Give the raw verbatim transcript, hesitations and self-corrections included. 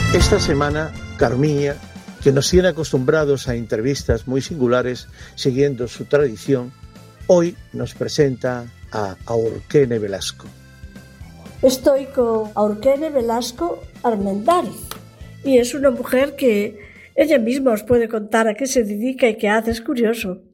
Esta semana, Carmiña, que nos tiene acostumbrados a entrevistas muy singulares siguiendo su tradición, hoy nos presenta a Aurquene Velasco. Estoy con Aurquene Velasco Armendáriz y es una mujer que ella misma os puede contar a qué se dedica y qué hace, es curioso.